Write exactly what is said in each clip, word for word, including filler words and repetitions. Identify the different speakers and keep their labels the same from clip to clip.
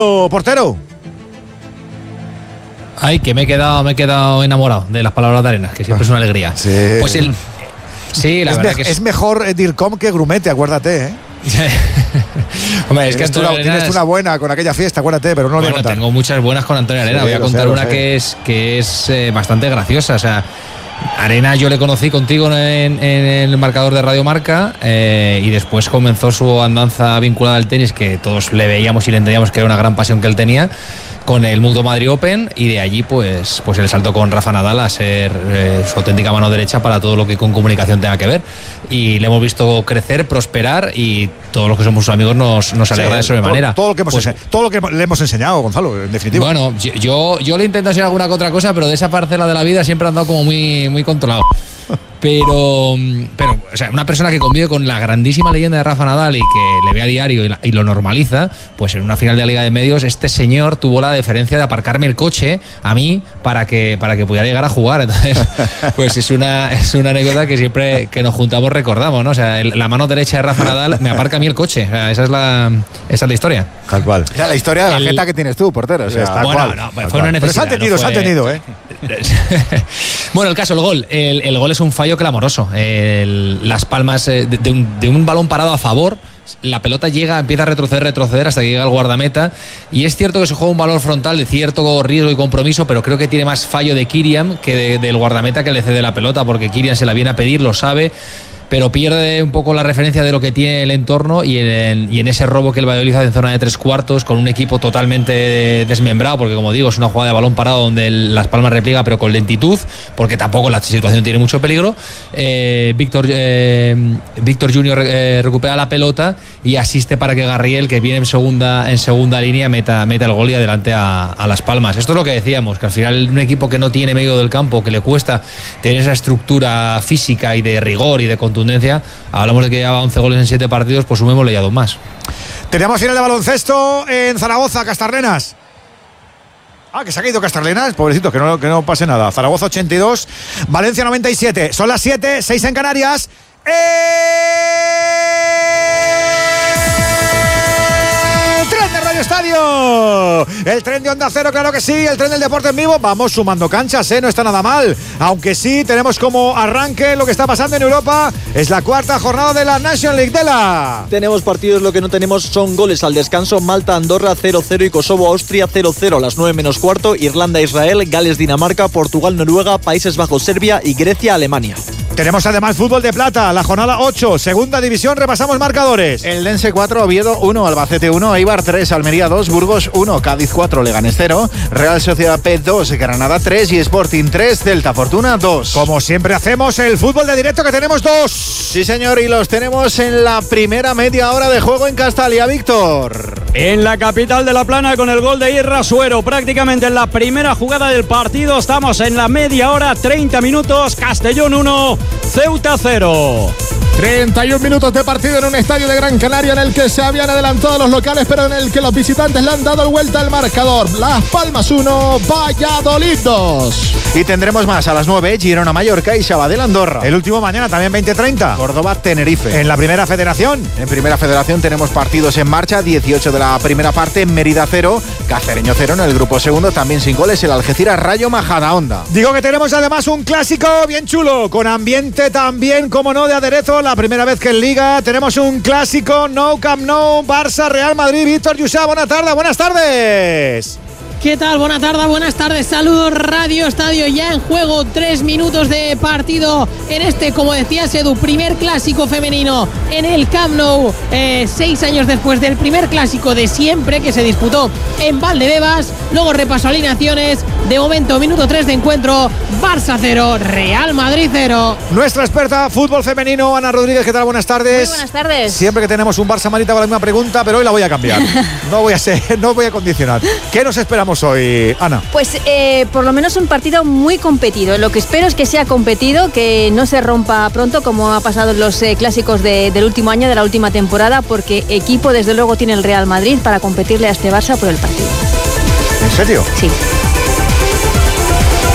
Speaker 1: Portero.
Speaker 2: Ay, que me he quedado, me he quedado enamorado de las palabras de Arenas, que siempre es una alegría.
Speaker 1: Sí.
Speaker 2: Pues el, sí, la
Speaker 1: es
Speaker 2: verdad
Speaker 1: me,
Speaker 2: que es,
Speaker 1: es mejor Dircom que Grumete, acuérdate, ¿eh?
Speaker 2: Hombre, es que
Speaker 1: tienes, tú una, tienes tú una buena con aquella fiesta, acuérdate, pero no lo
Speaker 2: bueno,
Speaker 1: voy a contar.
Speaker 2: tengo muchas buenas con Antonio Arena.
Speaker 1: Sí,
Speaker 2: voy a contar
Speaker 1: sé,
Speaker 2: una
Speaker 1: sé.
Speaker 2: que es que es eh, bastante graciosa. O sea, Arena yo le conocí contigo en, en el marcador de Radio Marca eh, y después comenzó su andanza vinculada al tenis, que todos le veíamos y le entendíamos que era una gran pasión que él tenía, con el Mundo Madrid Open, y de allí pues, pues el salto con Rafa Nadal a ser eh, su auténtica mano derecha para todo lo que con comunicación tenga que ver, y le hemos visto crecer, prosperar, y todos los que somos sus amigos nos, nos alegra sí, de sobremanera.
Speaker 1: Todo, todo, lo que hemos pues, ense- todo lo que le hemos enseñado, Gonzalo, en definitiva.
Speaker 2: Bueno, yo, yo le intento enseñar alguna que otra cosa, pero de esa parcela de la vida siempre ha andado como muy, muy controlado. Pero, pero o sea, una persona que convive con la grandísima leyenda de Rafa Nadal y que le ve a diario y, la, y lo normaliza, pues en una final de la Liga de Medios este señor tuvo la deferencia de aparcarme el coche a mí para que, para que pudiera llegar a jugar. Entonces, pues es una, es una anécdota que siempre que nos juntamos recordamos, ¿no? O sea, el, la mano derecha de Rafa Nadal me aparca a mí el coche. O sea, esa es la, esa es la historia.
Speaker 1: Tal cual.
Speaker 3: O sea, la historia de la
Speaker 2: el,
Speaker 3: jeta que tienes tú, portero. O sea,
Speaker 1: tal
Speaker 2: bueno,
Speaker 1: cual,
Speaker 2: no,
Speaker 1: tal
Speaker 2: fue una necesidad.
Speaker 1: Pero se ha tenido,
Speaker 2: no fue...
Speaker 1: se ha tenido, ¿eh?
Speaker 2: Bueno, el caso, el gol. El, el gol es un fallo clamoroso. El, las palmas de, de, un, de un balón parado a favor. La pelota llega, empieza a retroceder, retroceder hasta que llega al guardameta. Y es cierto que se juega un valor frontal de cierto riesgo y compromiso, pero creo que tiene más fallo de Kirian que de, del guardameta que le cede la pelota, porque Kirian se la viene a pedir, lo sabe, pero pierde un poco la referencia de lo que tiene el entorno, y en, y en ese robo que el Valladolid hace en zona de tres cuartos con un equipo totalmente desmembrado, porque como digo es una jugada de balón parado donde el, Las Palmas repliega pero con lentitud, porque tampoco la situación tiene mucho peligro. eh, Víctor eh, Víctor Junior eh, recupera la pelota y asiste para que Garriel, que viene en segunda en segunda línea, meta, meta el gol y adelante a, a Las Palmas. Esto es lo que decíamos, que al final un equipo que no tiene medio del campo, que le cuesta tener esa estructura física y de rigor y de contundencia, hablamos de que lleva once goles en siete partidos, pues sumémosle ya dos más.
Speaker 1: Tenemos final de baloncesto en Zaragoza, Castarlenas. Ah, que se ha caído Castarlenas, pobrecito, que no, que no pase nada. Zaragoza ochenta y dos, Valencia noventa y siete. Son las siete, seis en Canarias. ¡Eh! ¡Tren de Radio Estadio! El tren de Onda Cero, claro que sí. El tren del deporte en vivo. Vamos sumando canchas, ¿eh? No está nada mal. Aunque sí, tenemos como arranque lo que está pasando en Europa. Es la cuarta jornada de la National League de la...
Speaker 4: Tenemos partidos, lo que no tenemos son goles al descanso. Malta, Andorra cero cero y Kosovo, Austria cero cero a las nueve menos cuarto. Irlanda, Israel, Gales, Dinamarca, Portugal, Noruega, Países Bajos, Serbia y Grecia, Alemania.
Speaker 1: Tenemos además fútbol de plata, la jornada ocho, segunda división, repasamos marcadores.
Speaker 3: El Dense cuatro, Oviedo uno, Albacete uno, Eibar tres, Almería dos, Burgos uno, Cádiz cuatro, Leganés cero, Real Sociedad P dos, Granada tres y Sporting tres, Celta Fortuna dos.
Speaker 1: Como siempre hacemos el fútbol de directo, que tenemos dos.
Speaker 3: Sí señor, y los tenemos en la primera media hora de juego en Castalia, Víctor.
Speaker 5: En la capital de La Plana, con el gol de Irra Suero, prácticamente en la primera jugada del partido. Estamos en la media hora, treinta minutos, Castellón uno, Ceuta cero.
Speaker 6: treinta y un minutos de partido en un estadio de Gran Canaria en el que se habían adelantado los locales, pero en el que los visitantes le han dado vuelta al marcador. Las Palmas uno, Valladolid dos.
Speaker 3: Y tendremos más a las nueve, Girona Mallorca y Sabadell Andorra.
Speaker 1: El último mañana también veinte treinta.
Speaker 3: Córdoba Tenerife.
Speaker 1: En la primera federación.
Speaker 3: En primera federación tenemos partidos en marcha, dieciocho de la primera parte, Mérida cero, Cacereño cero en el grupo segundo, también sin goles el Algeciras Rayo Majadahonda.
Speaker 1: Digo que tenemos además un clásico bien chulo, con ambiente también, como no, de aderezo. La primera vez que en Liga tenemos un clásico, No Camp No, Barça Real Madrid. Víctor Yusa, buenas tardes, buenas tardes.
Speaker 7: ¿Qué tal? Buenas tardes, buenas tardes. Saludos, Radio Estadio. Ya en juego, tres minutos de partido en este, como decía Edu, primer clásico femenino en el Camp Nou. Eh, seis años después del primer clásico de siempre que se disputó en Valdebebas. Luego repaso alineaciones. De momento, minuto tres de encuentro. Barça cero, Real Madrid cero.
Speaker 1: Nuestra experta fútbol femenino, Ana Rodríguez. ¿Qué tal? Buenas tardes.
Speaker 8: Muy buenas tardes.
Speaker 1: Siempre que tenemos un Barça Madrid hago la misma pregunta, pero hoy la voy a cambiar. No voy a ser, no voy a condicionar. ¿Qué nos esperamos hoy, Ana?
Speaker 8: Pues eh, por lo menos un partido muy competido. Lo que espero es que sea competido, que no se rompa pronto como ha pasado en los eh, clásicos de, del último año, de la última temporada, porque equipo desde luego tiene el Real Madrid para competirle a este Barça por el partido.
Speaker 1: ¿En serio?
Speaker 8: Sí.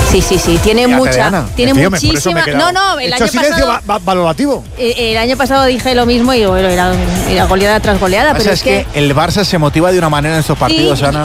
Speaker 8: Sí, sí, sí, tiene
Speaker 3: Fíjate,
Speaker 8: mucha,
Speaker 3: Ana.
Speaker 8: tiene
Speaker 1: Fíjame, por eso me he
Speaker 8: muchísima.
Speaker 1: quedado.
Speaker 8: No, no, el
Speaker 1: He hecho
Speaker 8: año
Speaker 1: silencio
Speaker 8: pasado,
Speaker 1: va- va- valorativo.
Speaker 8: eh, el año pasado dije lo mismo y bueno, era, era goleada tras goleada,
Speaker 3: O sea,
Speaker 8: pero
Speaker 3: es que, el Barça se motiva de una manera en estos partidos,
Speaker 8: Sí,
Speaker 3: Ana.